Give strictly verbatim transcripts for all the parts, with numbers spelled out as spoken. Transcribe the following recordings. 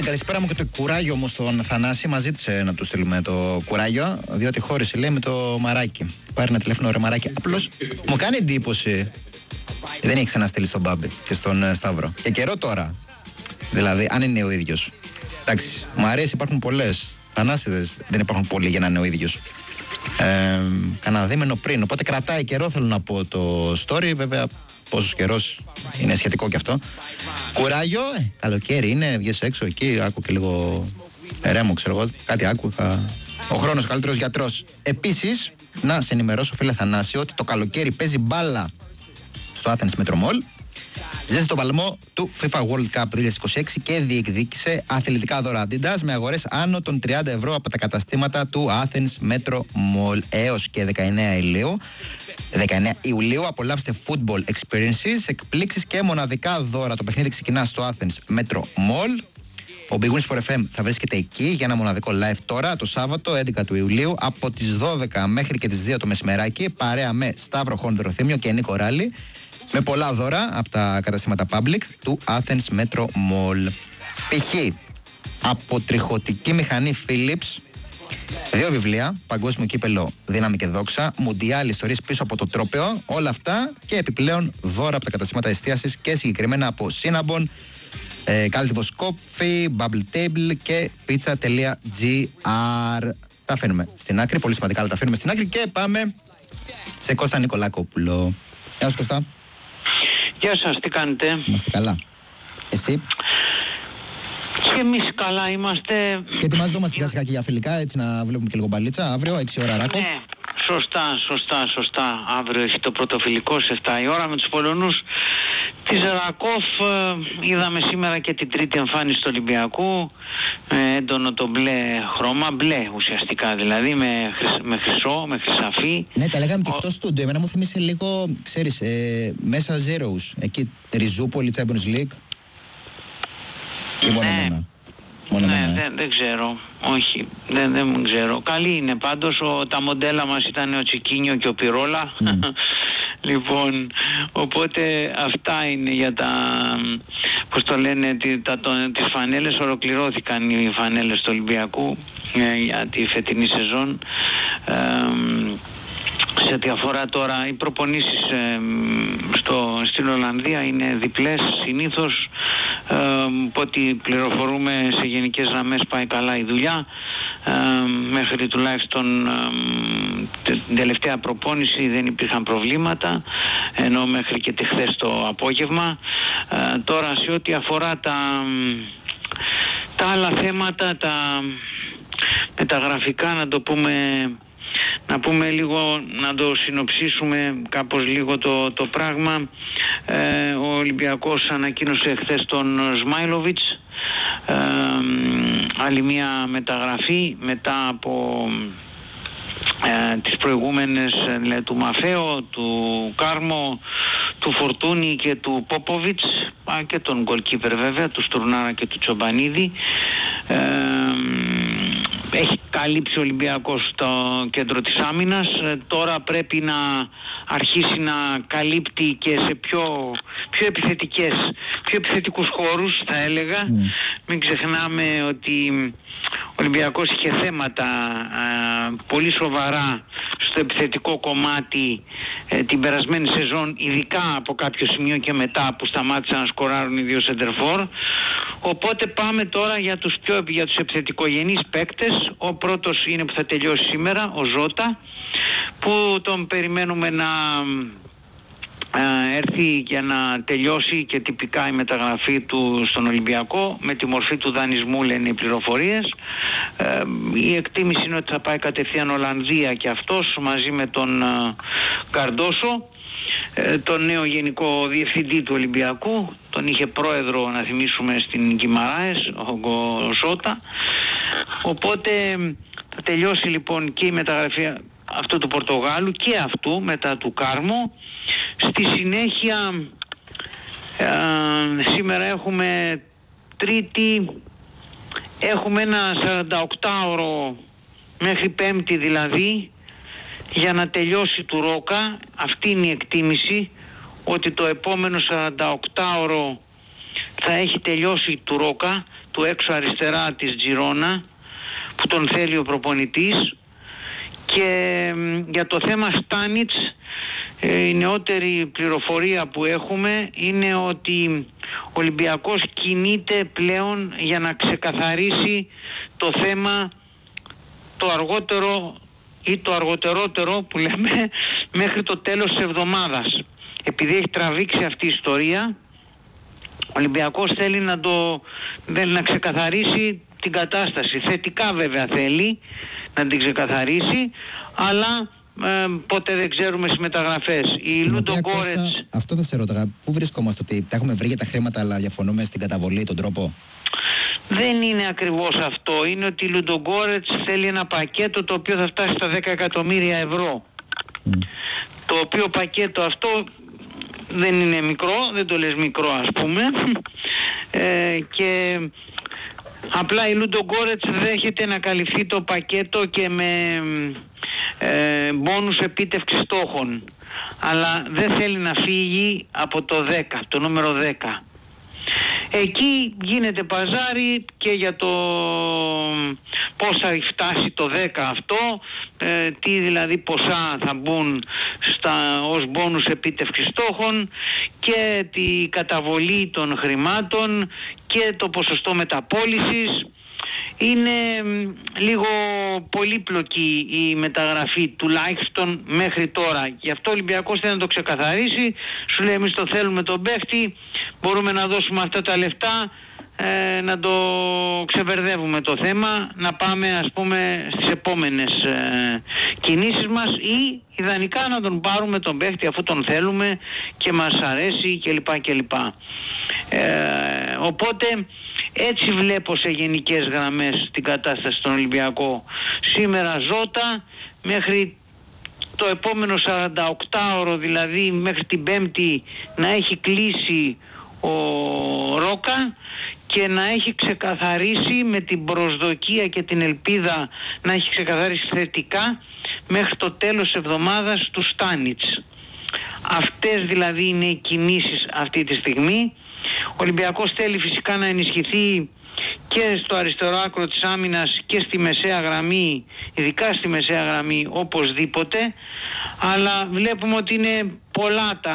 Καλησπέρα μου και το κουράγιο μου στον Θανάση. Μας ζήτησε να του στείλουμε το κουράγιο, διότι χώρισε, λέει, με το Μαράκι. Πάρει ένα τηλέφωνο, ρε Μαράκι. Απλώς μου κάνει εντύπωση. Δεν έχει ξαναστείλει στον Μπάμπη και στον Σταύρο. Για καιρό τώρα. Δηλαδή, αν είναι ο ίδιος. Εντάξει, μου αρέσει, υπάρχουν πολλές. Θανάσιδες δεν υπάρχουν πολλοί για να είναι ο ίδιος. Ε, Κανένα δίμηνο πριν. Οπότε κρατάει καιρό, θέλω να πω, το story. Βέβαια, πόσος καιρός είναι σχετικό κι αυτό. Κουράγιο, ε, καλοκαίρι είναι, βγες έξω εκεί, άκου και λίγο ρέμο, ξέρω εγώ, κάτι άκου. Θα... Ο χρόνος καλύτερος γιατρός. Επίσης, να σε ενημερώσω, φίλε Θανάση, ότι το καλοκαίρι παίζει μπάλα στο Athens Metro Mall. Ζέσε τον παλμό του FIFA World Cup δύο χιλιάδες είκοσι έξι και διεκδίκησε αθλητικά δώρα Adidas με αγορές άνω των τριάντα ευρώ από τα καταστήματα του Athens Metro Mall έως και δεκαεννέα Ιουλίου. δεκαεννέα Ιουλίου απολαύστε football experiences, εκπλήξεις και μοναδικά δώρα. Το παιχνίδι ξεκινά στο Athens Metro Mall. Ο Big Win Sport εφ εμ θα βρίσκεται εκεί για ένα μοναδικό live τώρα, το Σάββατο έντεκα του Ιουλίου, από τις δώδεκα μέχρι και τις δύο το μεσημεράκι, παρέα με Σταύρο Χόνδρο-Θήμιο και Νίκο Ράλη, με πολλά δώρα από τα καταστήματα public του Athens Metro Mall. Π.χ. από τριχωτική μηχανή Philips, δύο βιβλία, Παγκόσμιο Κύπελο Δύναμη και Δόξα, Μουντιάλ Ιστορίες πίσω από το τρόπαιο, όλα αυτά και επιπλέον δώρα από τα καταστήματα εστίασης και συγκεκριμένα από Cinnabon, ε, Caltivos Coffee, Bubble Table και pizza.gr. Τα αφήνουμε στην άκρη, πολύ σημαντικά, αλλά τα αφήνουμε στην άκρη και πάμε σε Κώστα Νικολακόπουλο. Γεια σου, Κώστα. Γεια σας, τι κάνετε? Είμαστε καλά. Εσύ? Και εμείς καλά είμαστε. Και ετοιμαζόμαστε σιγά σιγά και για φιλικά, έτσι να βλέπουμε και λίγο μπαλίτσα. Αύριο, έξι ώρα Ράκοφ. Ναι, σωστά, σωστά, σωστά. Αύριο έχει το πρώτο φιλικό σε επτά η ώρα με τους Πολωνούς της Ράκοφ. Ε, είδαμε σήμερα και την τρίτη εμφάνιση του Ολυμπιακού. Με έντονο το μπλε χρώμα, μπλε ουσιαστικά δηλαδή, με, χρυσ, με χρυσό, με χρυσαφί. Ναι, τα λέγαμε και Ο... εκτός στούντιο. Εμένα μου θυμίσε λίγο, ξέρεις, ε, μέσα Zeros. Εκεί Ριζούπολη, Champions League. Ή μόνο ναι, μένα. Μόνο ναι, μένα. δεν, δεν ξέρω. Όχι, δεν, δεν ξέρω. Καλή είναι πάντως. Ο, τα μοντέλα μας ήταν ο Τσικίνιο και ο Πυρόλα. Mm. Λοιπόν, οπότε αυτά είναι για τα, πώς το λένε, τα, το, τις φανέλες. Ολοκληρώθηκαν οι φανέλες του Ολυμπιακού ε, για τη φετινή σεζόν. Ε, σε ό,τι αφορά τώρα οι προπονήσεις ε, στο, στην Ολλανδία είναι διπλές συνήθως, ε, οπότε πληροφορούμε σε γενικές γραμμές πάει καλά η δουλειά, ε, μέχρι τουλάχιστον ε, την τελευταία προπόνηση δεν υπήρχαν προβλήματα, ενώ μέχρι και τη χθες το απόγευμα. Ε, τώρα σε ό,τι αφορά τα, τα άλλα θέματα, τα μεταγραφικά, να το πούμε, να πούμε λίγο, να το συνοψίσουμε κάπως λίγο το, το πράγμα. Ε, ο Ολυμπιακός ανακοίνωσε χθες τον Σμάιλοβιτς, ε, άλλη μια μεταγραφή μετά από ε, τις προηγούμενες, δηλαδή, του Μαφέο, του Κάρμο, του Φορτούνη και του Πόποβιτς, και τον γκολκίπερ βέβαια, του Στουρνάρα και του Τσομπανίδη. Ε, έχει καλύψει ο Ολυμπιακός το κέντρο της άμυνας. Ε, τώρα πρέπει να αρχίσει να καλύπτει και σε πιο, πιο επιθετικές, πιο επιθετικούς χώρους, θα έλεγα. Mm. Μην ξεχνάμε ότι ο Ολυμπιακός είχε θέματα α, πολύ σοβαρά στο επιθετικό κομμάτι ε, την περασμένη σεζόν, ειδικά από κάποιο σημείο και μετά που σταμάτησαν να σκοράρουν οι δύο σεντερφόρ. Οπότε πάμε τώρα για τους, πιο, για τους επιθετικογενείς παίκτες. Ο πρώτος είναι που θα τελειώσει σήμερα, ο Ζώτα, που τον περιμένουμε να ε, έρθει για να τελειώσει και τυπικά η μεταγραφή του στον Ολυμπιακό, με τη μορφή του δανεισμού, λένε οι πληροφορίες. Ε, η εκτίμηση είναι ότι θα πάει κατευθείαν Ολλανδία και αυτός, μαζί με τον ε, Καρντόσο, ε, τον νέο γενικό διευθυντή του Ολυμπιακού. Τον είχε πρόεδρο, να θυμίσουμε, στην Γκιμαράες, ο Ζώτα. Οπότε θα τελειώσει λοιπόν και η μεταγραφή αυτού του Πορτογάλου και αυτού μετά του Κάρμο. Στη συνέχεια ε, σήμερα έχουμε Τρίτη, έχουμε ένα σαρανταοκτάωρο μέχρι Πέμπτη δηλαδή για να τελειώσει του Ρόκα. Αυτή είναι η εκτίμηση, ότι το επόμενο σαρανταοκτάωρο θα έχει τελειώσει του Ρόκα. του έξω αριστερά της Τζιρόνα που τον θέλει ο προπονητής. Και για το θέμα Στάνιτς, η νεότερη πληροφορία που έχουμε είναι ότι ο Ολυμπιακός κινείται πλέον για να ξεκαθαρίσει το θέμα το αργότερο ή το αργοτερότερο που λέμε μέχρι το τέλος της εβδομάδας. Επειδή έχει τραβήξει αυτή η ιστορία, ο Ολυμπιακός θέλει να, το, θέλει να ξεκαθαρίσει την κατάσταση. Θετικά βέβαια θέλει να την ξεκαθαρίσει, αλλά ε, ποτέ δεν ξέρουμε στις μεταγραφές. Η Λούντο Γκόρετς... Αυτό θα σε ρώταγα. Πού βρισκόμαστε, ότι τα έχουμε βρει για τα χρήματα αλλά διαφωνούμε στην καταβολή, τον τρόπο? Δεν είναι ακριβώς αυτό. Είναι ότι η Λούντο Γκόρετς θέλει ένα πακέτο το οποίο θα φτάσει στα δέκα εκατομμύρια ευρώ. Mm. Το οποίο πακέτο αυτό δεν είναι μικρό, δεν το λες μικρό ας πούμε. ε, και... Απλά η Λούντο Γκόρετς δέχεται να καλυφθεί το πακέτο και με ε, μπόνους επίτευξης στόχων. Αλλά δεν θέλει να φύγει από το δέκα, το νούμερο δέκα. Εκεί γίνεται παζάρι και για το πώς θα φτάσει το δέκα αυτό, ε, τι δηλαδή ποσά θα μπουν στα, ως μπόνους επίτευξης στόχων και τη καταβολή των χρημάτων και το ποσοστό μεταπώλησης. Είναι λίγο πολύπλοκη η μεταγραφή, τουλάχιστον μέχρι τώρα. Γι' αυτό ο Ολυμπιακός θέλει να το ξεκαθαρίσει. Σου λέει εμείς το θέλουμε τον παίχτη, μπορούμε να δώσουμε αυτά τα λεφτά, ε, να το ξεμπερδεύουμε το θέμα, να πάμε ας πούμε στις επόμενες ε, κινήσεις μας ή ιδανικά να τον πάρουμε τον παίχτη αφού τον θέλουμε και μας αρέσει κλπ. κλπ. Ε, οπότε έτσι βλέπω σε γενικές γραμμές την κατάσταση στον Ολυμπιακό. Σήμερα Ζώτα, μέχρι το επόμενο σαρανταοκτάωρο, δηλαδή μέχρι την Πέμπτη, να έχει κλείσει ο Ρόκα και να έχει ξεκαθαρίσει με την προσδοκία και την ελπίδα να έχει ξεκαθαρίσει θετικά μέχρι το τέλος της εβδομάδας του Στάνιτς. Αυτές δηλαδή είναι οι κινήσεις αυτή τη στιγμή. Ο Ολυμπιακός θέλει φυσικά να ενισχυθεί και στο αριστερό άκρο της άμυνας και στη μεσαία γραμμή, ειδικά στη μεσαία γραμμή οπωσδήποτε, αλλά βλέπουμε ότι είναι πολλά τα,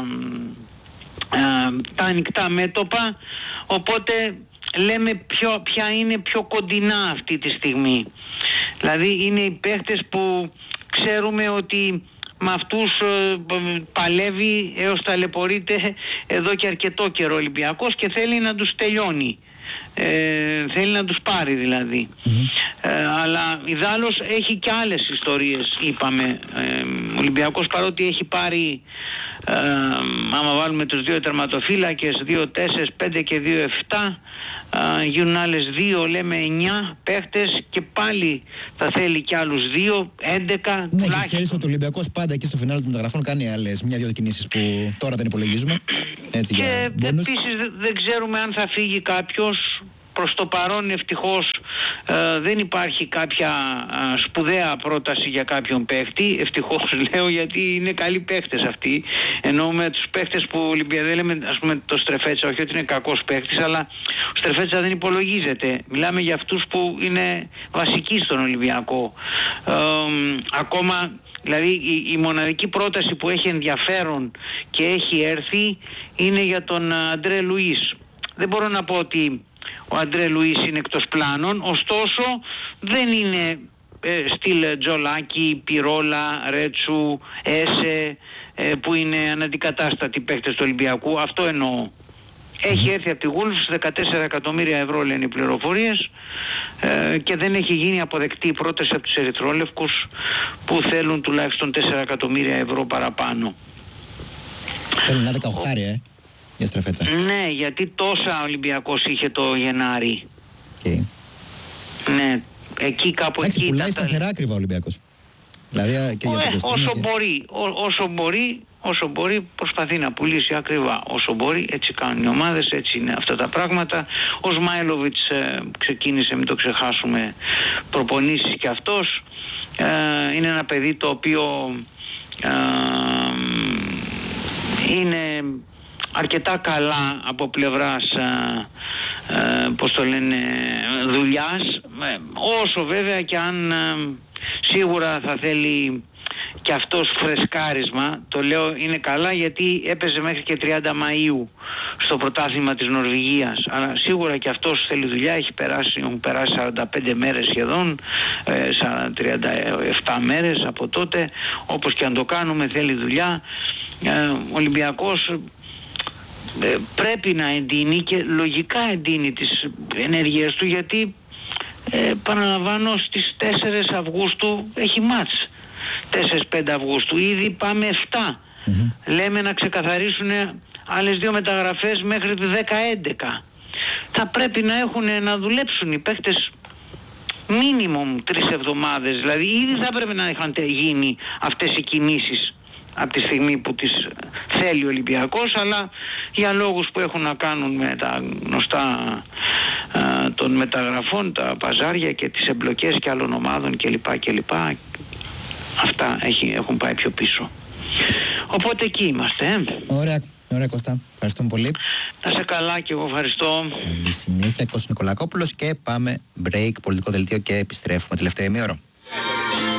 τα ανοιχτά μέτωπα, οπότε λέμε ποιο, ποια είναι πιο κοντινά αυτή τη στιγμή. Δηλαδή είναι οι παίχτες που ξέρουμε ότι με αυτούς ε, παλεύει έως ταλαιπωρείται εδώ και αρκετό καιρό ο Ολυμπιακός και θέλει να τους τελειώνει. Ε, θέλει να τους πάρει δηλαδή. Mm-hmm. Ε, αλλά ιδάλλως έχει και άλλες ιστορίες, είπαμε. Ε, ο Ολυμπιακός παρότι έχει πάρει, ε, άμα βάλουμε τους δύο τερματοφύλακες, δύο τέσσερα πέντε και δύο επτά, ε, γίνουν άλλες δύο, λέμε εννιά παίχτες και πάλι θα θέλει και άλλους δύο, έντεκα. Ναι, τουλάχιστον. Και ξέρεις ότι ο Ολυμπιακός πάντα εκεί στο φινάλε των μεταγραφών κάνει άλλες μια-δυο κινήσεις που τώρα δεν υπολογίζουμε. Έτσι, και επίσης δεν ξέρουμε αν θα φύγει κάποιος. Προς το παρόν ευτυχώς ε, δεν υπάρχει κάποια ε, σπουδαία πρόταση για κάποιον παίχτη. Ευτυχώς λέω, γιατί είναι καλοί παίχτες αυτοί. Ενώ με τους παίχτες που δεν λέμε, ας πούμε, το Στρεφέτσα, όχι ότι είναι κακός παίχτης, αλλά ο Στρεφέτσα δεν υπολογίζεται. Μιλάμε για αυτούς που είναι βασικοί στον Ολυμπιακό. Ε, ακόμα δηλαδή η, η μοναδική πρόταση που έχει ενδιαφέρον και έχει έρθει είναι για τον Αντρέ Λουίς. Δεν μπορώ να πω ότι ο Αντρέ Λουίς είναι εκτός πλάνων, ωστόσο δεν είναι ε, στυλ Τζολάκη, Πιρόλα, Ρέτσου, Έσε, ε, που είναι αναντικατάστατοι παίκτες του Ολυμπιακού. Αυτό εννοώ. Έχει έρθει από τη Γούλφς, δεκατέσσερα εκατομμύρια ευρώ λένε οι πληροφορίες, ε, και δεν έχει γίνει αποδεκτή η πρόταση από τους Ερυθρόλευκους που θέλουν τουλάχιστον τέσσερα εκατομμύρια ευρώ παραπάνω. Θέλουν ένα δεκαοκτάρι, ε. Για Στρεφέτσα. Ναι, γιατί τόσα ο Ολυμπιακός είχε το Γενάρη. Okay. Ναι, εκεί κάπου Εντάξει, εκεί. πουλάει σταθερά ακριβά ο Ολυμπιακός. Δηλαδή και για το κοστίμιο. Όσο και... μπορεί, ό, όσο μπορεί, όσο μπορεί προσπαθεί να πουλήσει ακριβά. Όσο μπορεί, έτσι κάνουν οι ομάδες, έτσι είναι αυτά τα πράγματα. Ο Σμάιλοβιτς ε, ξεκίνησε, μην το ξεχάσουμε, προπονήσεις και αυτός. Ε, είναι ένα παιδί το οποίο ε, είναι αρκετά καλά από πλευράς ε, ε, πώς το λένε, δουλειάς, ε, όσο βέβαια και αν ε, σίγουρα θα θέλει και αυτός φρεσκάρισμα. Το λέω είναι καλά γιατί έπαιζε μέχρι και τριάντα Μαΐου στο πρωτάθλημα της Νορβηγίας, αλλά σίγουρα και αυτός θέλει δουλειά. Έχει περάσει, έχουν περάσει σαράντα πέντε μέρες σχεδόν, ε, τριάντα επτά μέρες από τότε. Όπως και αν το κάνουμε θέλει δουλειά. ε, ο Ολυμπιακός ε, πρέπει να εντείνει και λογικά εντείνει τις ενέργειες του, γιατί ε, παραλαμβάνω στις τέσσερις Αυγούστου έχει μάτς. τέσσερα πέντε Αυγούστου, ήδη πάμε επτά. Mm-hmm. Λέμε να ξεκαθαρίσουν άλλες δύο μεταγραφές μέχρι τη δέκα έντεκα. Θα πρέπει να έχουν, να δουλέψουν οι παίκτες μίνιμουμ τρεις εβδομάδες. Δηλαδή ήδη θα πρέπει να είχαν γίνει αυτές οι κινήσεις από τη στιγμή που τις θέλει ο Ολυμπιακός, αλλά για λόγους που έχουν να κάνουν με τα γνωστά α, των μεταγραφών, τα παζάρια και τις εμπλοκές και άλλων ομάδων κλπ. κλπ. Αυτά έχει, έχουν πάει πιο πίσω. Οπότε εκεί είμαστε. Ε. Ωραία, ωραία Κώστα. Ευχαριστούμε πολύ. Να σε καλά και εγώ ευχαριστώ. Καλή συνέχεια, Κώστας Νικολακόπουλος, και πάμε break, πολιτικό δελτίο, και επιστρέφουμε τελευταίο ημίωρο.